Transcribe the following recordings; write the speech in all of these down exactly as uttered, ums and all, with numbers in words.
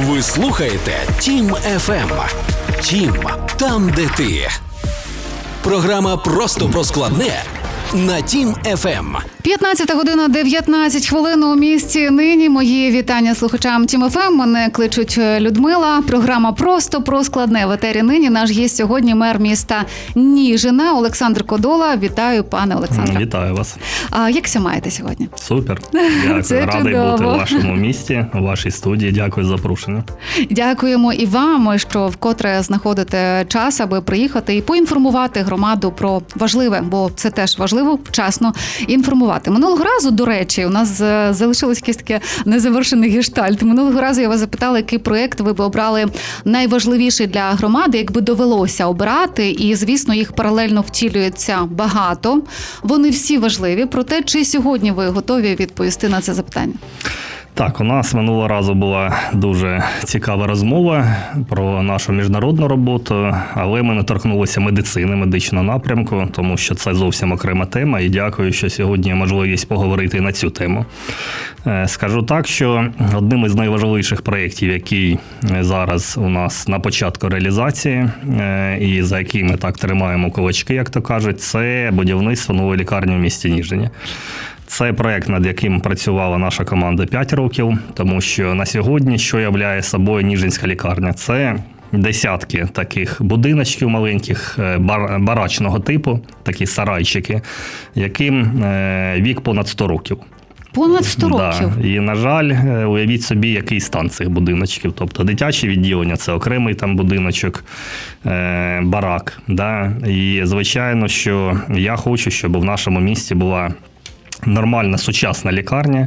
Ви слухаєте Тім еф ем. Тім – там, де ти. Програма «Просто про складне» на Тім еф ем. п'ятнадцята година дев'ятнадцять хвилин у місті нині. Мої вітання слухачам Тім еф ем. Мене кличуть Людмила. Програма «Просто про складне» в етері нині. Наш гість сьогодні мер міста Ніжина Олександр Кодола. Вітаю, пане Олександре. Вітаю вас. А як маєте сьогодні? Супер. Дякую. Це Радий чудово. бути в вашому місті, у вашій студії. Дякую за запрошення. Дякуємо і вам, що вкотре знаходите час, аби приїхати і поінформувати громаду про важливе, бо це теж важливо, вчасно інформувати. Минулого разу, до речі, у нас залишилось якесь таке незавершений гештальт. Минулого разу я вас запитала, який проєкт ви б обрали найважливіший для громади, якби довелося обирати. І, звісно, їх паралельно втілюється багато. Вони всі важливі. Проте, чи сьогодні ви готові відповісти на це запитання? Так, у нас минулого разу була дуже цікава розмова про нашу міжнародну роботу, але ми не торкнулися медицини, медичного напрямку, тому що це зовсім окрема тема, і дякую, що сьогодні є можливість поговорити на цю тему. Скажу так, що одним із найважливіших проєктів, який зараз у нас на початку реалізації, і за який ми так тримаємо кулачки, як то кажуть, це будівництво нової лікарні в місті Ніжині. Це проєкт, над яким працювала наша команда п'ять років, тому що на сьогодні, що являє собою Ніжинська лікарня? Це десятки таких будиночків маленьких, бар, барачного типу, такі сарайчики, яким вік понад сто років. Понад сто років? Да. І, на жаль, уявіть собі, який стан цих будиночків. Тобто дитяче відділення – це окремий там будиночок, е, барак. Да? І, звичайно, що я хочу, щоб в нашому місті була нормальна сучасна лікарня.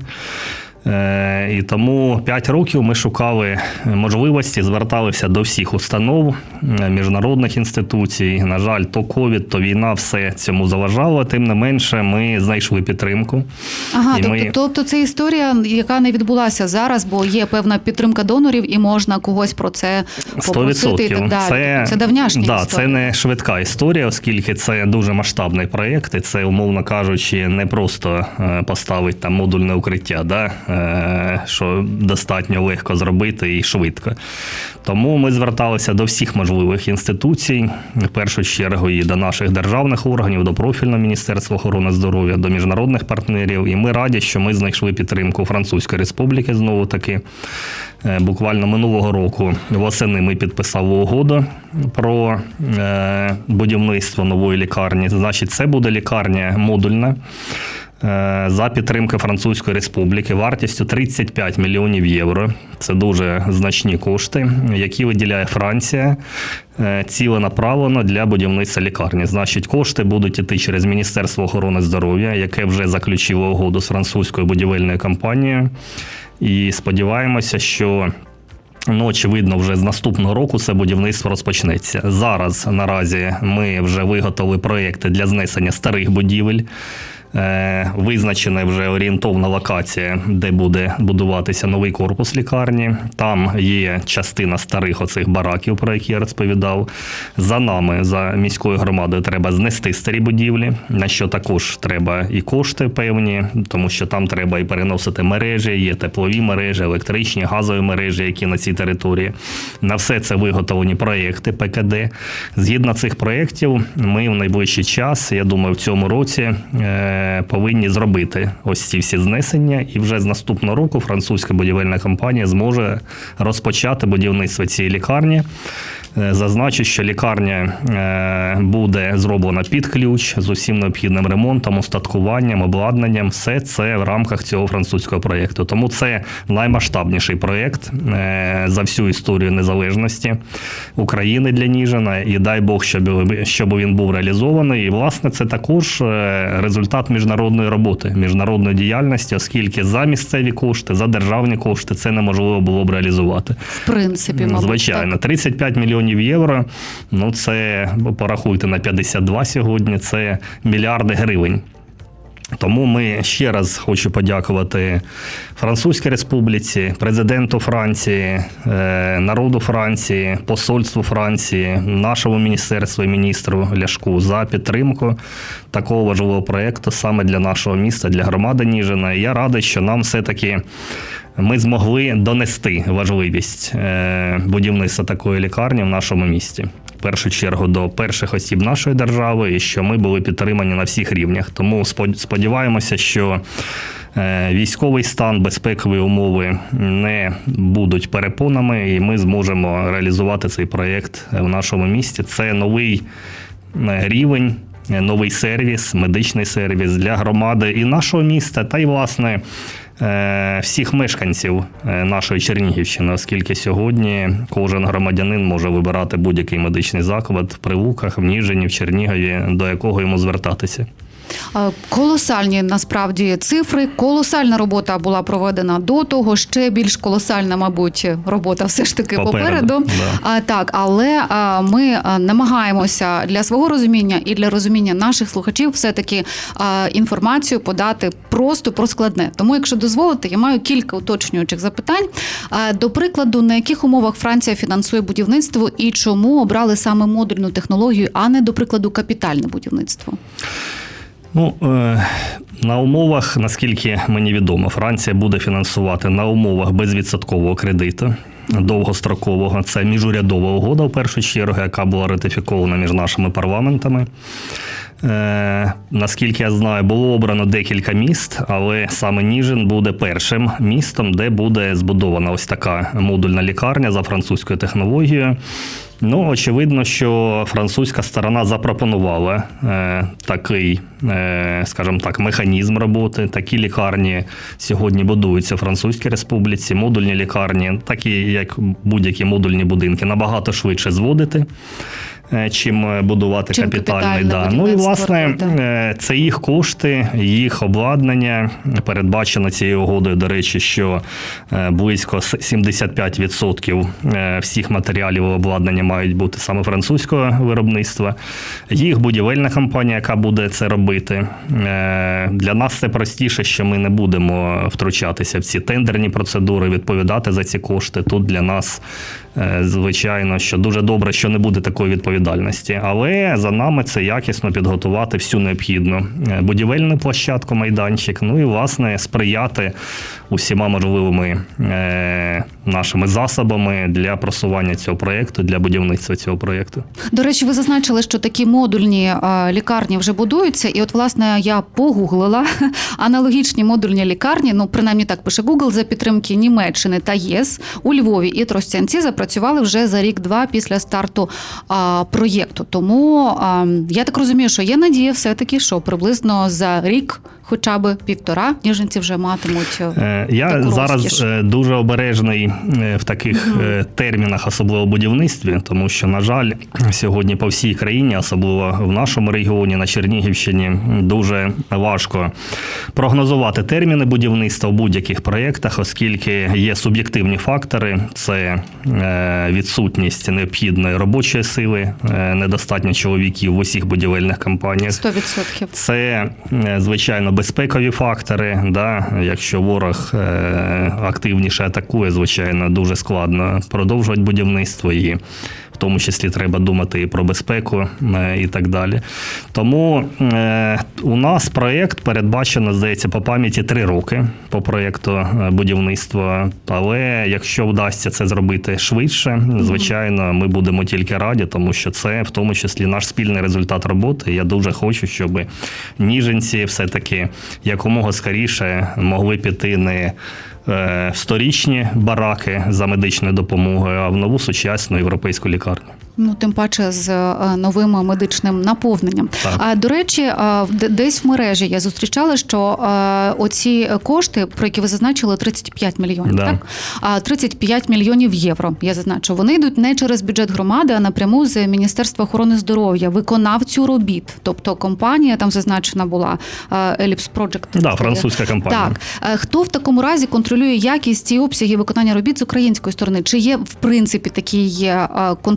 І тому п'ять років ми шукали можливості, зверталися до всіх установ, міжнародних інституцій. На жаль, то ковід, то війна, все цьому заважало. Тим не менше, ми знайшли підтримку. Ага, і тобто, ми... тобто це історія, яка не відбулася зараз, бо є певна підтримка донорів і можна когось про це попросити і так далі. Це, це давняшня да, історія. Це не швидка історія, оскільки це дуже масштабний проєкт, і це, умовно кажучи, не просто поставити там модульне укриття, да? Що достатньо легко зробити і швидко. Тому ми зверталися до всіх можливих інституцій, в першу чергу і до наших державних органів, до профільного Міністерства охорони здоров'я, до міжнародних партнерів. І ми раді, що ми знайшли підтримку Французької Республіки, знову-таки. Буквально минулого року восени ми підписали угоду про будівництво нової лікарні. Значить, це буде лікарня модульна, за підтримки Французької Республіки вартістю тридцять п'ять мільйонів євро. Це дуже значні кошти, які виділяє Франція ціленаправлено для будівництва лікарні. Значить, кошти будуть йти через Міністерство охорони здоров'я, яке вже заключило угоду з французькою будівельною компанією. І сподіваємося, що Ну, очевидно, вже з наступного року це будівництво розпочнеться. Зараз, наразі, ми вже виготовили проєкти для знесення старих будівель. Визначена вже орієнтовна локація, де буде будуватися новий корпус лікарні. Там є частина старих оцих бараків, про які я розповідав. За нами, за міською громадою, треба знести старі будівлі, на що також треба і кошти певні, тому що там треба і переносити мережі, є теплові мережі, електричні, газові мережі, які на цій території. На все це виготовлені проєкти Пе Ке Де. Згідно цих проєктів, ми в найближчий час, я думаю, в цьому році повинні зробити ось ці всі знесення, і вже з наступного року французька будівельна компанія зможе розпочати будівництво цієї лікарні. Зазначу, що лікарня буде зроблена під ключ з усім необхідним ремонтом, устаткуванням, обладнанням. Все це в рамках цього французького проєкту. Тому це наймасштабніший проєкт за всю історію незалежності України для Ніжина. І дай Бог, щоб, щоб він був реалізований. І, власне, це також результат міжнародної роботи, міжнародної діяльності, оскільки за місцеві кошти, за державні кошти це неможливо було б реалізувати. В принципі, мабуть. Звичайно, тридцять п'ять мільйонів євро, ну це, порахуйте, на п'ятдесят два сьогодні, це мільярди гривень. Тому ми ще раз хочу подякувати Французькій Республіці, президенту Франції, народу Франції, посольству Франції, нашому міністерству і міністру Ляшку за підтримку такого важливого проєкту саме для нашого міста, для громади Ніжина. І я радий, що нам все-таки ми змогли донести важливість будівництва такої лікарні в нашому місті. В першу чергу до перших осіб нашої держави, і що ми були підтримані на всіх рівнях. Тому сподіваємося, що військовий стан, безпекові умови не будуть перепонами, і ми зможемо реалізувати цей проєкт в нашому місті. Це новий рівень, новий сервіс, медичний сервіс для громади і нашого міста, та й, власне, всіх мешканців нашої Чернігівщини, оскільки сьогодні кожен громадянин може вибирати будь-який медичний заклад в Прилуках, в Ніжині, в Чернігові, до якого йому звертатися. Колосальні, насправді, цифри, колосальна робота була проведена до того, ще більш колосальна, мабуть, робота все ж таки попереду. попереду. Да. А, так, але а, ми намагаємося для свого розуміння і для розуміння наших слухачів все-таки а, інформацію подати просто про складне. Тому, якщо дозволите, я маю кілька уточнюючих запитань. А, до прикладу, на яких умовах Франція фінансує будівництво і чому обрали саме модульну технологію, а не, до прикладу, капітальне будівництво? Ну, на умовах, наскільки мені відомо, Франція буде фінансувати на умовах безвідсоткового кредиту, довгострокового. Це міжурядова угода, в першу чергу, яка була ратифікована між нашими парламентами. Е, наскільки я знаю, було обрано декілька міст, але саме Ніжин буде першим містом, де буде збудована ось така модульна лікарня за французькою технологією. Ну, очевидно, що французька сторона запропонувала е, такий, е, скажімо так, механізм роботи. Такі лікарні сьогодні будуються в Французькій Республіці. Модульні лікарні, такі як будь-які модульні будинки, набагато швидше зводити, чим будувати чим капітальний. Да. Ну і, власне, да. Це їх кошти, їх обладнання. Передбачено цією угодою, до речі, що близько сімдесят п'ять відсотків всіх матеріалів і обладнання мають бути саме французького виробництва. Їх будівельна компанія, яка буде це робити. Для нас це простіше, що ми не будемо втручатися в ці тендерні процедури, відповідати за ці кошти. Тут для нас, звичайно, що дуже добре, що не буде такої відповідальності. Але за нами це якісно підготувати всю необхідну будівельну площадку, майданчик, ну і, власне, сприяти усіма можливими е, нашими засобами для просування цього проєкту, для будівництва цього проєкту. До речі, ви зазначили, що такі модульні е, лікарні вже будуються, і от, власне, я погуглила аналогічні модульні лікарні, ну, принаймні так пише Google, за підтримки Німеччини та ЄС у Львові і Тростянці запрацювали вже за рік-два після старту а, проєкту. Тому а, я так розумію, що є надія все-таки, що приблизно за рік, хоча б півтора, ніжинці вже матимуть е, Я таку зараз розкіш. Дуже обережний в таких угу. термінах, особливо в будівництві, тому що, на жаль, сьогодні по всій країні, особливо в нашому регіоні, на Чернігівщині, дуже важко прогнозувати терміни будівництва в будь-яких проєктах, оскільки є суб'єктивні фактори. Це відсутність необхідної робочої сили, недостатньо чоловіків в усіх будівельних компаніях. сто відсотків. Це, звичайно, безпекові фактори. Да? Якщо ворог активніше атакує, звичайно, дуже складно продовжувати будівництво, і в тому числі треба думати і про безпеку і так далі. Тому е, у нас проєкт передбачено, здається, по пам'яті три роки по проєкту будівництва. Але якщо вдасться це зробити швидше, звичайно, ми будемо тільки раді, тому що це в тому числі наш спільний результат роботи. Я дуже хочу, щоб ніжинці все-таки якомога скоріше могли піти не в сторічні бараки за медичною допомогою, а в нову сучасну європейську лікарню. Ну, тим паче з новим медичним наповненням. Так. До речі, десь в мережі я зустрічала, що оці кошти, про які ви зазначили, тридцять п'ять мільйонів, да. так? А тридцять п'ять мільйонів євро, я зазначу. Вони йдуть не через бюджет громади, а напряму з Міністерства охорони здоров'я, виконавцю робіт. Тобто компанія там зазначена була, Ellipse Project. Так, да, французька компанія. Так. Хто в такому разі контролює якість і обсяги виконання робіт з української сторони? Чи є, в принципі, такий контроль, чи має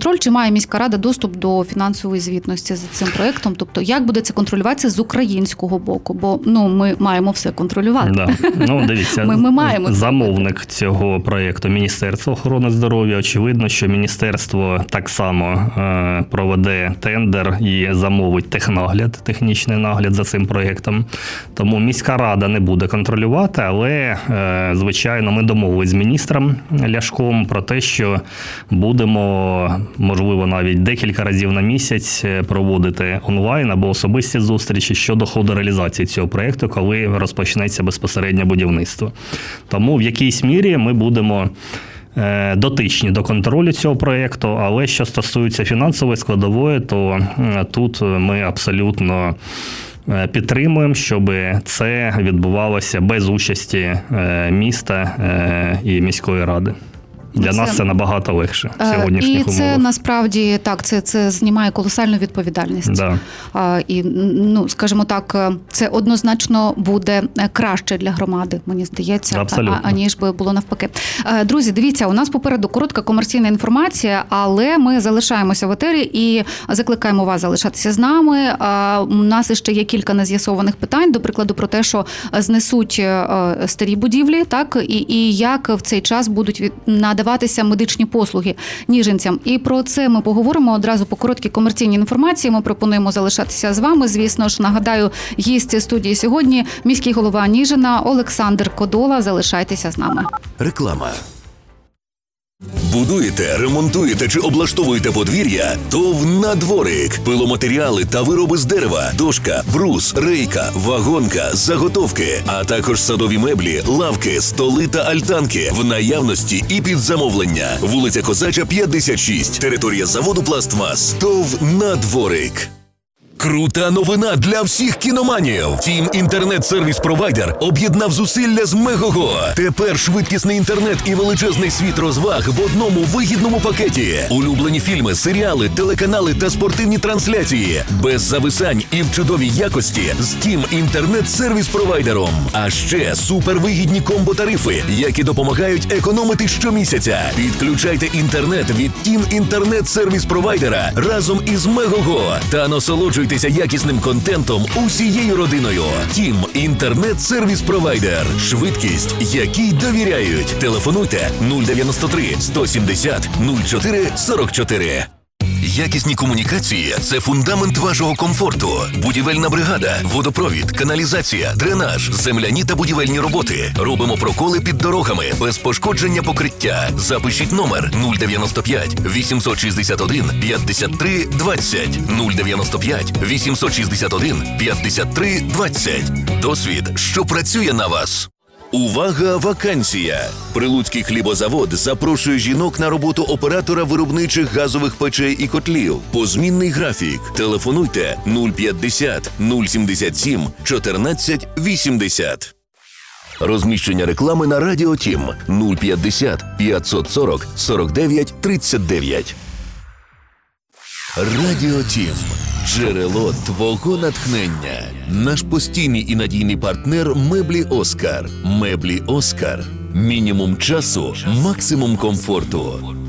має міська рада доступ до фінансової звітності за цим проєктом? Тобто, як буде це контролюватися з українського боку? Бо ну ми маємо все контролювати. Да. Ну, дивіться, ми, ми маємо замовник цього проєкту Міністерство охорони здоров'я. Очевидно, що міністерство так само е, проведе тендер і замовить технагляд, технічний нагляд за цим проєктом. Тому міська рада не буде контролювати, але, е, звичайно, ми домовились з міністром Ляшком про те, що будемо, можливо, навіть декілька разів на місяць проводити онлайн або особисті зустрічі щодо ходу реалізації цього проєкту, коли розпочнеться безпосередньо будівництво. Тому в якійсь мірі ми будемо дотичні до контролю цього проєкту, але що стосується фінансової складової, то тут ми абсолютно підтримуємо, щоб це відбувалося без участі міста і міської ради. Для це, нас це набагато легше в сьогоднішніх умовах. І це умовах. Насправді так, це, це знімає колосальну відповідальність. Да. А, і, ну, скажімо так, це однозначно буде краще для громади, мені здається, а, аніж би було навпаки. Друзі, дивіться, у нас попереду коротка комерційна інформація, але ми залишаємося в етері і закликаємо вас залишатися з нами. А, у нас ще є кілька нез'ясованих питань, до прикладу, про те, що знесуть старі будівлі, так, і, і як в цей час будуть від, надаватися медичні послуги ніжинцям. І про це ми поговоримо одразу по короткій комерційній інформації. Ми пропонуємо залишатися з вами. Звісно ж, нагадаю, гість студії сьогодні – міський голова Ніжина Олександр Кодола. Залишайтеся з нами. Реклама. Будуєте, ремонтуєте чи облаштовуєте подвір'я? ТОВ «Надворик». Пиломатеріали та вироби з дерева, дошка, брус, рейка, вагонка, заготовки, а також садові меблі, лавки, столи та альтанки в наявності і під замовлення. Вулиця Козача, п'ятдесят шість. Територія заводу «Пластмас». ТОВ «Надворик». Крута новина для всіх кіноманів. Тім інтернет-сервіс-провайдер об'єднав зусилля з Мегого. Тепер швидкісний інтернет і величезний світ розваг в одному вигідному пакеті. Улюблені фільми, серіали, телеканали та спортивні трансляції. Без зависань і в чудовій якості з Тім інтернет-сервіс-провайдером. А ще супервигідні комбо-тарифи, які допомагають економити щомісяця. Підключайте інтернет від Тім інтернет-сервіс-провайдера разом із Мегого та насолоджуйтесь якісним контентом усією родиною. Тім інтернет-сервіс-провайдер. Швидкість, якій довіряють. Телефонуйте нуль дев'яносто три сто сімдесят нуль чотири сорок чотири. Якісні комунікації – це фундамент вашого комфорту. Будівельна бригада, водопровід, каналізація, дренаж, земляні та будівельні роботи. Робимо проколи під дорогами, без пошкодження покриття. Запишіть номер нуль дев'яносто п'ять вісімсот шістдесят один п'ятдесят три двадцять. нуль дев'яносто п'ять вісімсот шістдесят один п'ятдесят три двадцять. Досвід, що працює на вас. Увага, вакансія! Прилуцький хлібозавод запрошує жінок на роботу оператора виробничих газових печей і котлів. Позмінний графік. Телефонуйте нуль п'ятдесят нуль сімдесят сім чотирнадцять вісімдесят. Розміщення реклами на Радіо Тім нуль п'ятдесят п'ятсот сорок сорок дев'ять тридцять дев'ять. Радіо Тім. Джерело твого натхнення. Наш постійний і надійний партнер «Меблі Оскар». «Меблі Оскар». Мінімум часу, максимум комфорту.